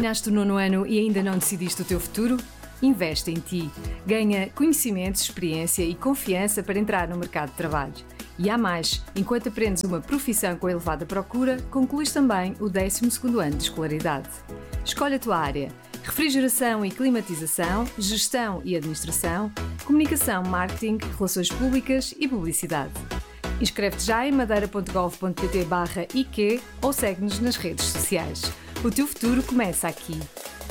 Terminaste o 9º ano e ainda não decidiste o teu futuro? Investe em ti. Ganha conhecimentos, experiência e confiança para entrar no mercado de trabalho. E há mais, enquanto aprendes uma profissão com elevada procura, concluís também o 12º ano de escolaridade. Escolhe a tua área: refrigeração e climatização, gestão e administração, comunicação, marketing, relações públicas e publicidade. Inscreve-te já em madeira.gov.pt/IQ ou segue-nos nas redes sociais. O teu futuro começa aqui.